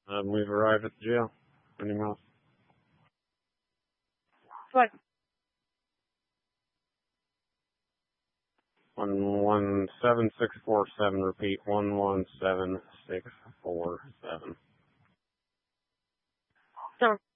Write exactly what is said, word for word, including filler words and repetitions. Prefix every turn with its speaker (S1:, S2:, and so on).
S1: Um, we've arrived at the jail. Anything else?
S2: What?
S1: One one seven six four seven. Repeat. One one seven six four seven.
S2: So